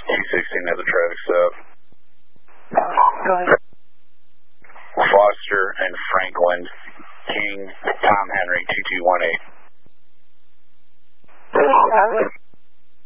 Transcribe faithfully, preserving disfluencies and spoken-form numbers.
two sixteen has a traffic stop. Go ahead. Foster and Franklin, King, Tom Henry, two two one eight. I would